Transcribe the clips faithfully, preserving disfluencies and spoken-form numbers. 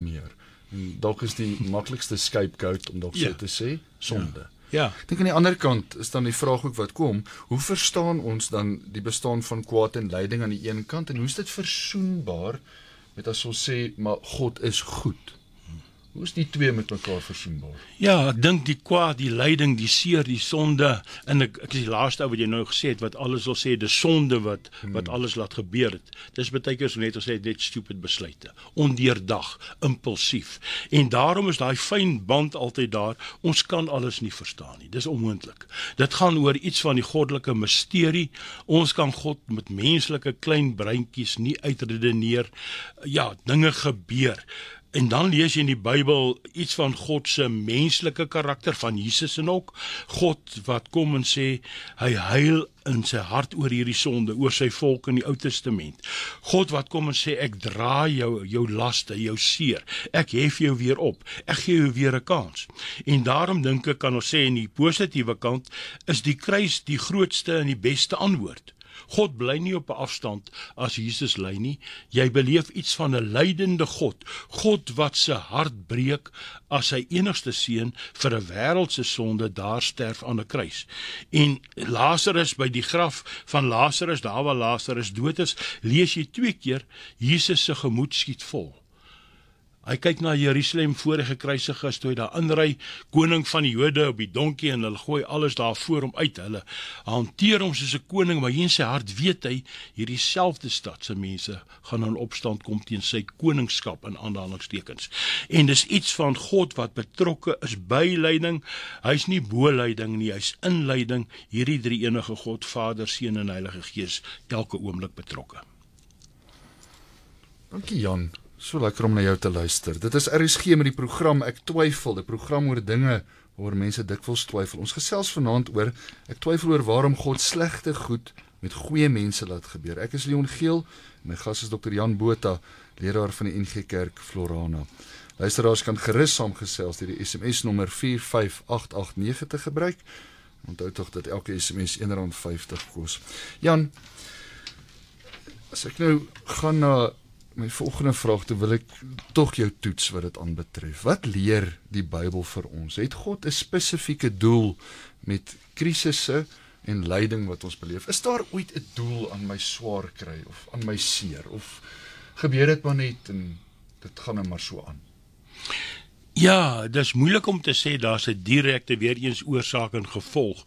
meer. En dalk is die maklikste scapegoat om dalk Ja. so te sê, sonde. Ja. Ek dink aan die ander kant is dan die vraag ook wat kom, hoe verstaan ons dan die bestaan van kwaad en lyding aan die een kant en hoe is dit versoenbaar met as ons sê, maar God is goed? Hoe is die twee met mekaar versoenbaar? Ja, ek dink die kwaad, die lyding, die seer, die sonde, en ek, ek is die laaste ou wat jy nou gesê het, wat alles wil sê, die sonde wat, hmm. wat alles laat gebeur het. Dis baie keer so net as jy net stupid besluite, ondeurdag, impulsief. En daarom is daai fyn band altyd daar, ons kan alles nie verstaan nie, dis onmoontlik. Dit gaan oor iets van die goddelike misterie, ons kan God met menslike klein breintjies nie uitredeneer, ja, dinge gebeur. En dan lees jy in die Bybel iets van God se menslike karakter, van Jesus en ook, God wat kom en sê, hy huil in sy hart oor hierdie sonde, oor sy volk in die Ou Testament. God wat kom en sê, ek dra jou, jou laste, jou seer, ek hef jou weer op, ek gee jou weer 'n kans. En daarom dink ek, kan ons sê, in die positiewe kant, is die kruis die grootste en die beste antwoord. God bly nie op 'n afstand as Jesus ly nie. Jy beleef iets van 'n lydende God. God wat se hart breek as sy enigste seun vir 'n wêreldse sonde daar sterf aan 'n kruis. En Lazarus, by die graf van Lazarus, daar waar Lazarus dood is, lees jy twee keer Jesus se gemoed skiet vol. Hy kyk na Jerusalem voor hy gekruisig is, toe hy daar inry, koning van die Jode op die donkie, en hulle gooi alles daar voor hom uit. Hulle hanteer hom soos 'n koning, maar hier in sy hart weet hy, hierdie selfde stad se mense gaan in opstand kom teen sy koningskap in aanhalingstekens. En dis iets van God wat betrokke is by lyding. Hy's nie bo lyding nie, hy's in lyding. Hierdie drie enige God, Vader, Seun en Heilige Gees, elke oomblik betrokke. Dankie Jan. So lekker om na jou te luister. Dit is R S G met die program Ek Twyfel, die program oor dinge waar mense dikwels twyfel. Ons gesels vanaand oor, ek twyfel oor waarom God slegte goed met goeie mense laat gebeur. Ek is Leon Geel, en my gas is dokter Jan Botha, leraar van die N G Kerk Florana. Luisteraars kan gerus saamgesels deur die S M S nommer vier vyf agt agt nege te gebruik. Onthou tog dat elke S M S een rand vyftig kos. Jan, as ek nou gaan na my volgende vraag, toe wil ek tog jou toets wat dit aanbetref. Wat leer die Bybel vir ons? Het God 'n spesifieke doel met krisisse en lyding wat ons beleef? Is daar ooit 'n doel aan my swaar kry of aan my seer? Of gebeur dit maar net en dit gaan nou maar so aan? Ja, dis moeilik om te sê daar's 'n direkte weer eens oorsaak en gevolg.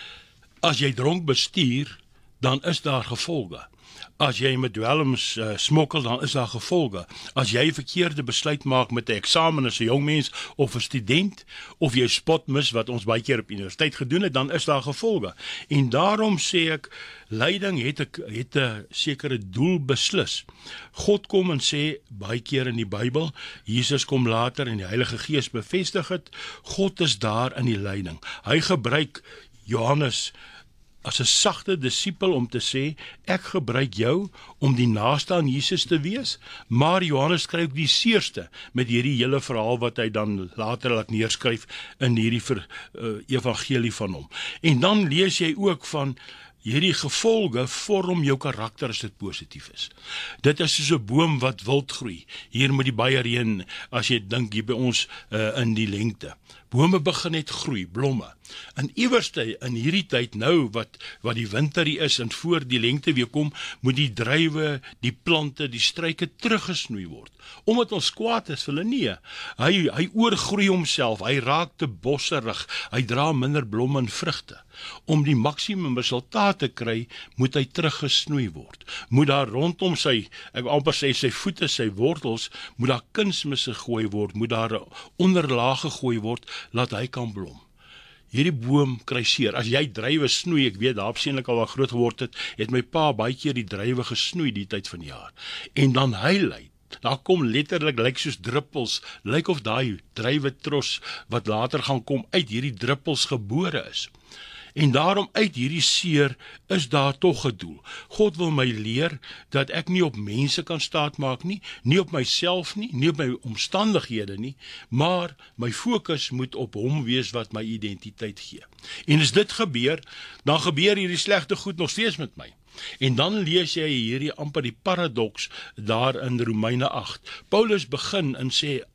As jy dronk bestuur, dan is daar gevolge. As jy met dwelms uh, smokkel, dan is daar gevolge. As jy 'n verkeerde besluit maak met 'n eksamen as 'n jong mens of 'n student, of jy spot mis wat ons baie keer op universiteit gedoen het, dan is daar gevolge. En daarom sê ek, lyding het 'n het 'n sekere doel beslis. God kom en sê baie keer in die Bybel, Jesus kom later en die Heilige Gees bevestig dit, God is daar in die lyding. Hy gebruik Johannes as 'n sagte disipel om te sê, ek gebruik jou om die naaste aan Jesus te wees, maar Johannes skryf die seerste met hierdie hele verhaal wat hy dan later laat neerskryf in hierdie ver, uh, evangelie van hom. En dan lees jy ook van hierdie gevolge vorm jou karakter as dit positief is. Dit is soos 'n boom wat wild groei. Hier met die baie reën, as jy dink hier by ons uh, in die lengte. Bome begin net groei, blomme. En iewerste in hierdie tyd nou wat wat die winter hier is en voor die lengte weer kom, moet die druiwe, die plante, die struike teruggesnoei word. Omdat ons kwaad is, hulle nee. Hy hy oorgroei homself, hy raak te bosserig, hy dra minder blomme en vrugte. Om die maksimum resultaat te kry, moet hy teruggesnoei word. Moet daar rondom sy, ek amper sê sy voete, sy wortels, moet daar kunsmisse gegooi word, moet daar 'n onderlaag gegooi word, laat hy kan blom. Hierdie boom kry seer. As jy druiwe snoei, ek weet daar opsienlik al wat groot geword het, het my pa baie keer die druiwe gesnoei die tyd van die jaar. En dan highlight. Daar kom letterlik, lyk soos druppels, lyk of daai druiwetros wat later gaan kom uit hierdie druppels gebore is. En daarom uit hierdie seer is daar tog 'n doel. God wil my leer dat ek nie op mense kan staatmaak nie, nie op myself nie, nie op my omstandighede nie, maar my fokus moet op hom wees wat my identiteit gee. En as dit gebeur, dan gebeur hierdie slegte goed nog steeds met my. En dan lees jy hierdie amper die paradoks daar in Romeine agt. Paulus begin en sê,